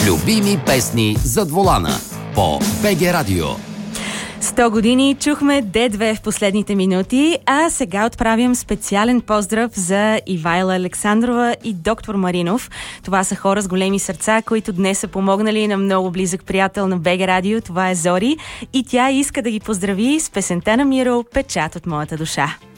Любими песни зад волана по БГ Радио. 100 години чухме Д2 в последните минути, а сега отправям специален поздрав за Ивайла Александрова и доктор Маринов. Това са хора с големи сърца, които днес са помогнали на много близък приятел на БГ Радио. Това е Зори и тя иска да ги поздрави с песента на Миро "Печат от моята душа".